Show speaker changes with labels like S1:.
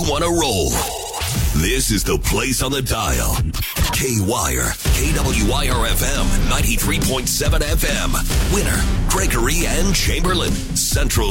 S1: want to roll. This is the place on the dial. K-Wire, KWIR-FM, 93.7 FM. Winner, Gregory and Chamberlain, Central